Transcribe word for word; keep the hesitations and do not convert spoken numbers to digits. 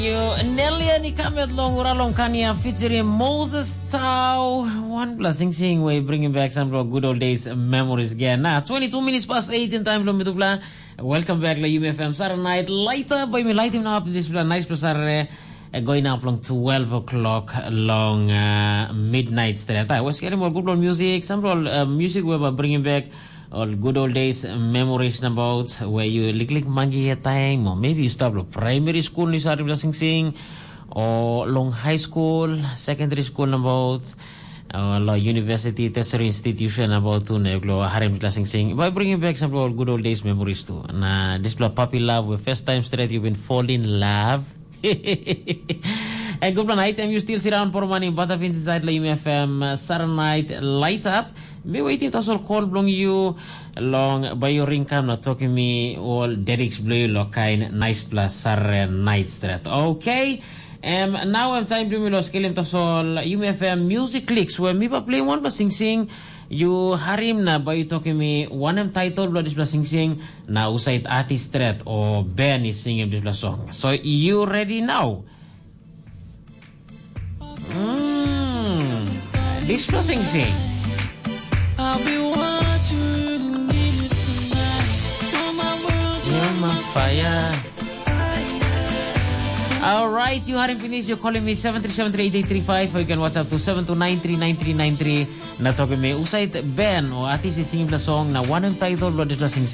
You Nelia ni kamet long uralong kanya featuring Moses Tau. One plus sing sing way bringing back some of good old days memories again. Now twenty-two minutes past eight in time lo mitubla. Welcome back la U M F M Saturday night. Later by me light him now up this plan nice plus Saturday. Going up long twelve o'clock long uh, midnight straight. I was getting more good old music. Some uh, music we were bringing back all good old days memories about where you lick lick mangi time, or maybe you start with primary school ni sari sing sing, or long high school, secondary school about or uh, university tertiary institution about to neglo harim sing sing. By bringing back some all good old days memories too. Na this puppy love with first time straight you've been fall in love. And good night, and you still sit down for money, but I've inside la U M F M Saturday night light up. Be waiting to also call blong you long by your ring cam not talking me all Derek's blue lokain nice plus Saturday night straight. Okay. Um now I'm time to me los kilim to sol U M F M music clicks where me pa play one plus sing sing you harim na by talking me one em title blood is plus sing sing na usait artist straight or Ben is singing this plus song. So you ready now? Mm, this plus sing sing. I'll be what you need tonight. You're my world, you're my fire. Alright, you haven't finished. You're calling me seven three seven three eight eight three five, or you can WhatsApp to seven two nine three nine three nine three. Na talking me usait Ben o ati si singing the song na one em title blood is sing